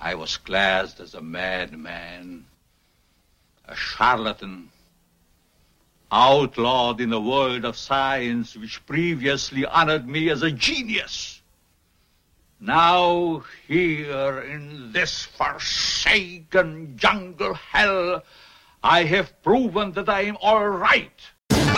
I was classed as a madman, a charlatan, outlawed in the world of science which previously honored me as a genius. Now, here in this forsaken jungle hell, I have proven that I am all right.